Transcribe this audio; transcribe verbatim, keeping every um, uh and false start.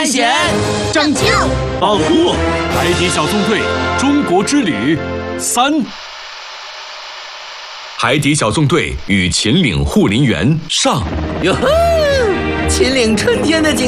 探险、 拯救、 保护海底小纵队中国之旅三。海底小纵队与秦岭护林员上。 哟呵，秦岭春天的景